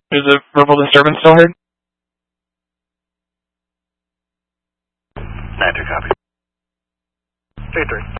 Is the verbal disturbance still heard? 9-2 copy. 3-3.